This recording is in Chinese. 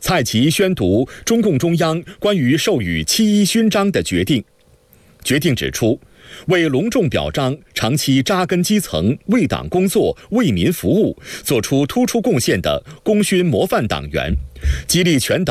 蔡奇宣读中共中央关于授予7·1勋章的决定。决定指出，为隆重表彰长期扎根基层、为党工作、为民服务，做出突出贡献的功勋模范党员，激励全党